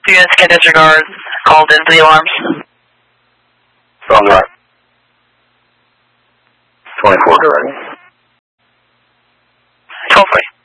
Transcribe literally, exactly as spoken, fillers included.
Two units can disregard. Called in for the alarms. On right. twenty-four direct. twelve forty.